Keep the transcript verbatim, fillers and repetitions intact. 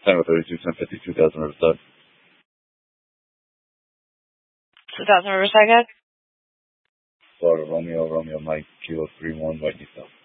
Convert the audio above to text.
Tango thirty-two, ten fifty, two thousand Riverside. two thousand Riverside, guys? Florida Romeo, Romeo Mike, Kilo three one, White East South.